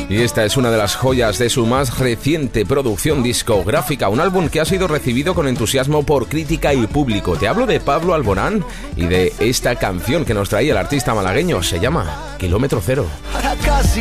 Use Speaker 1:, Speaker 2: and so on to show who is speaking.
Speaker 1: Y esta es una de las joyas de su más reciente producción discográfica, un álbum que ha sido recibido con entusiasmo por crítica y público. Te hablo de Pablo Alborán y de esta canción que nos traía el artista malagueño, se llama Kilómetro Cero.